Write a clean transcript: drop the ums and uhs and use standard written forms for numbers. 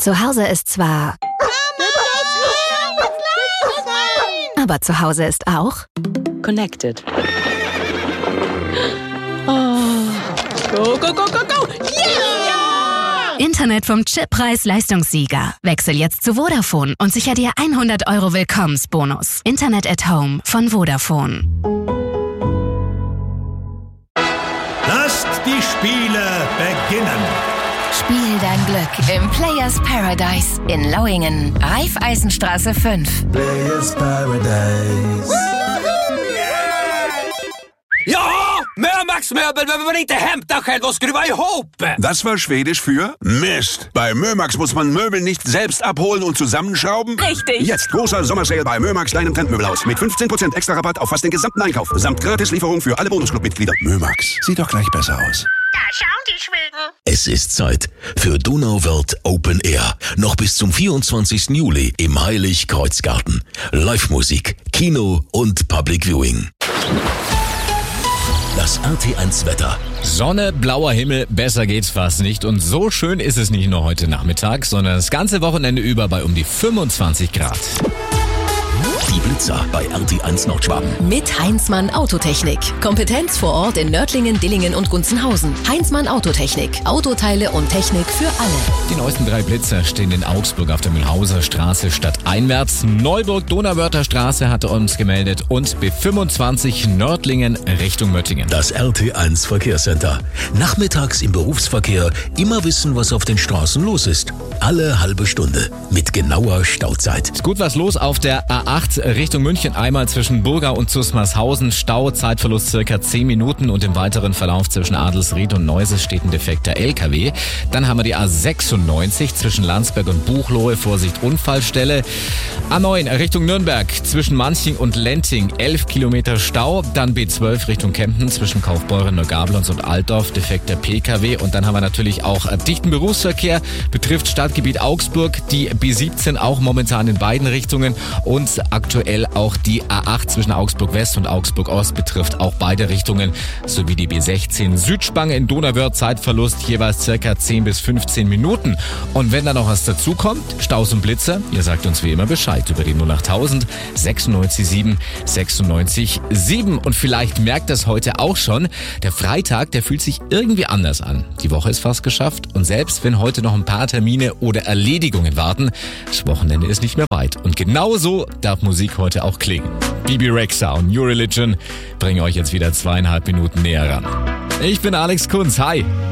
Zu Hause ist zwar... Aber zu Hause ist auch... Connected. Oh. Go, go, go, go, go! Yeah! Internet vom Chip Preis-Leistungssieger. Wechsel jetzt zu Vodafone und sicher dir 100 € Willkommensbonus. Internet at Home von Vodafone. Lasst die Spiele beginnen. Spiel dein Glück im Players Paradise in Lauingen. Raiffeisenstraße 5. Players Paradise. Ja, Mömax-Möbel, wenn man inte hämtar själv och skruva ihop. Das war Schwedisch für Mist. Bei Mömax muss man Möbel nicht selbst abholen und zusammenschrauben. Richtig. Jetzt großer Sommersale bei Mömax, deinem Trendmöbelhaus. Mit 15% extra Rabatt auf fast den gesamten Einkauf. Samt Gratislieferung für alle Bonusclub-Mitglieder. Mömax, sieht doch gleich besser aus. Da schauen die Schweden. Es ist Zeit für Donauwörth Open Air. Noch bis zum 24. Juli im Heilig-Kreuzgarten. Live-Musik, Kino und Public Viewing. Das RT1-Wetter. Sonne, blauer Himmel, besser geht's fast nicht. Und so schön ist es nicht nur heute Nachmittag, sondern das ganze Wochenende über bei um die 25 Grad. Die Blitzer bei RT1 Nordschwaben. Mit Heinzmann Autotechnik. Kompetenz vor Ort in Nördlingen, Dillingen und Gunzenhausen. Heinzmann Autotechnik. Autoteile und Technik für alle. Die neuesten 3 Blitzer stehen in Augsburg auf der Mühlhauser Straße stadteinwärts. Neuburg-Donauwörther Straße hatte uns gemeldet und B25 Nördlingen Richtung Möttingen. Das RT1 Verkehrscenter. Nachmittags im Berufsverkehr immer wissen, was auf den Straßen los ist. Alle halbe Stunde mit genauer Stauzeit. Ist gut was los auf der A8 Richtung München. Einmal zwischen Burgau und Zusmarshausen. Stau, Zeitverlust circa 10 Minuten und im weiteren Verlauf zwischen Adelsried und Neuses steht ein defekter LKW. Dann haben wir die A96 zwischen Landsberg und Buchloe. Vorsicht, Unfallstelle. A9 Richtung Nürnberg zwischen Manching und Lenting. 11 Kilometer Stau. Dann B12 Richtung Kempten zwischen Kaufbeuren, Neugablonz und Altdorf. Defekter PKW. Und dann haben wir natürlich auch dichten Berufsverkehr. Betrifft Stadtgebiet Augsburg. Die B17 auch momentan in beiden Richtungen. Und aktuell auch die A8 zwischen Augsburg West und Augsburg Ost betrifft auch beide Richtungen, sowie die B16 Südspange in Donauwörth, Zeitverlust jeweils circa 10 bis 15 Minuten. Und wenn da noch was dazukommt, Staus und Blitzer, ihr sagt uns wie immer Bescheid über die 08000 96 7 96 7. Und vielleicht merkt das heute auch schon, der Freitag, der fühlt sich irgendwie anders an. Die Woche ist fast geschafft und selbst wenn heute noch ein paar Termine oder Erledigungen warten, das Wochenende ist nicht mehr weit. Und genauso darf Musik heute auch klingen. Bebe Rexha und New Religion bringen euch jetzt wieder 2,5 Minuten näher ran. Ich bin Alex Kunz, hi!